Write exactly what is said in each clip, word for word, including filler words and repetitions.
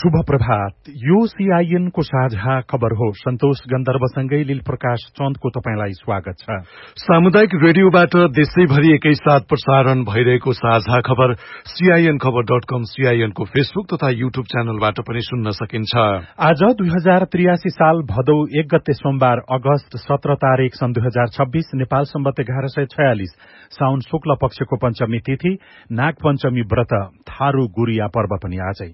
शुभ प्रभात। यो सीआईएन को साझा खबर हो। सन्तोष गन्धर्वसँगै लील प्रकाश चन्दको तपाईंलाई स्वागत छ। सामुदायिक रेडियोबाट देशैभरि एकैसाथ प्रसारण भइरहेको साझा खबर सीआईएन खबर डट कम, सीआईएन को फेसबुक तथा यूट्यूब च्यानलबाट पनि सुन्न सकिन्छ। आज दुई हजार त्रियासी साल भदौ एक गते सोमबार अगस्त सत्र तारीक सन् दुई हजार छब्बीस नेपाल सम्बत एघार सय छयालिस साउन शुक्ल पक्षको पञ्चमी तिथि नाग पञ्चमी व्रत थारू गुरिया पर्व पनि आजै।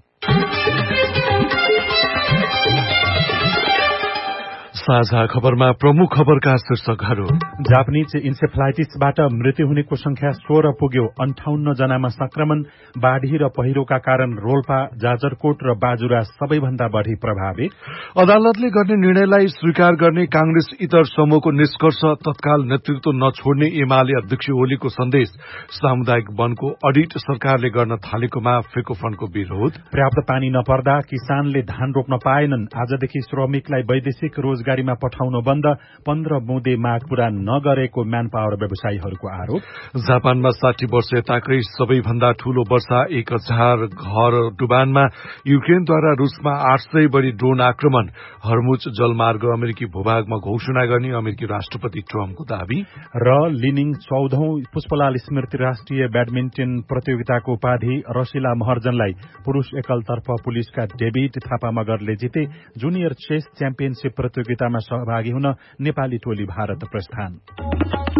साझा खबरमा प्रमुख खबरका शीर्षकहरू। जापानीज इन्सेफ्लाइटिसबाट मृत्यु हुनेको संख्या सोह्र पुग्यो। अन्ठाउन्न जनामा संक्रमण। बाढ़ी र पहिरोका कारण रोल्पा, जाजरकोट र बाजुरा सबैभन्दा बढ़ी प्रभावित। अदालतले गर्ने निर्णयलाई स्वीकार गर्ने कांग्रेस इतर समूहको निष्कर्ष। तत्काल नेतृत्व नछोड्ने एमाले अध्यक्ष ओलीको सन्देश। सामुदायिक वनको अडिट सरकारले गर्न थालेकोमा फेकोफनको विरोध। पर्याप्त पानी नपर्दा किसानले धान रोप्न पाएनन्। आजदेखि श्रमिकलाई वैदेशिक रोजगारीमा पठाउन बन्द। पन्ध्र बुँदे माग पूरा नगरेको म्यान पावर व्यवसायीहरूको आरोप। जापानमा साठी वर्ष यताकै सबैभन्दा ठूलो वर्षा। एक हजार घर डुबानमा। युक्रेनद्वारा रूसमा आठ सय बढ़ी ड्रोन आक्रमण। हर्मुज जलमार्ग अमेरिकी भूभागमा घोषणा गर्ने अमेरिकी राष्ट्रपति ट्रम्पको दावी। र लिनिङ चौधौं पुष्पलाल स्मृति राष्ट्रिय ब्याडमिन्टन प्रतियोगिताको उपाधि रसिला महर्जनलाई। पुरूष एकलतर्फ पुलिसका डेभिड थापा मगरले जिते। जुनियर चेस च्याम्पियनशीप प्रतियोगितामा सहभागी हुन नेपाली टोली भारत प्रस्थान।